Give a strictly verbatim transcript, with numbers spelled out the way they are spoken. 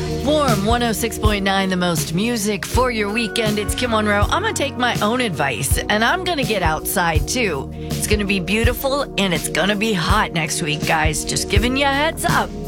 Warm one oh six point nine, the most music for your weekend. It's Kim Monroe. I'm going to take my own advice, and I'm going to get outside, too. It's going to be beautiful, and it's going to be hot next week, guys. Just giving you a heads up.